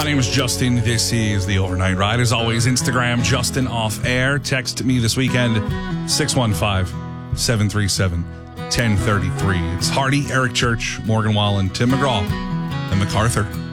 name is Justin. This is The Overnight Ride. As always, Instagram, Justin Off Air. Text me this weekend, 615-737-1033. It's Hardy, Eric Church, Morgan Wallen, Tim McGraw, and MacArthur.